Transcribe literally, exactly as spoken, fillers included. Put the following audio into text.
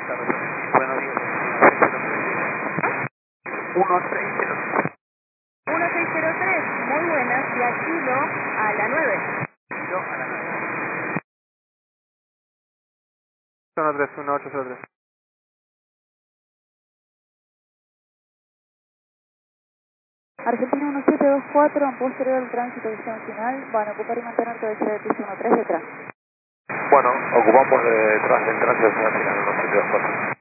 Buenos días. uno seis cero tres. uno seis cero tres, muy buenas, y a Kilo a la nueve. Kilo a la nueve. uno tres uno ocho cero tres. Argentina uno siete dos cuatro, en posterior al tránsito de destino final, van a ocupar y mantener cabecera de piso uno tres detrás. Bueno, ocupamos detrás del tránsito final, uno siete dos cuatro.